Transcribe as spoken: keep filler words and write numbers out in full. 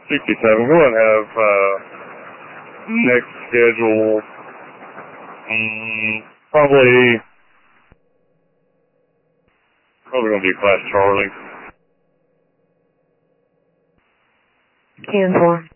sixty-seven, go ahead and have uh, next schedule um, probably probably going to be Class Charlie. ten four.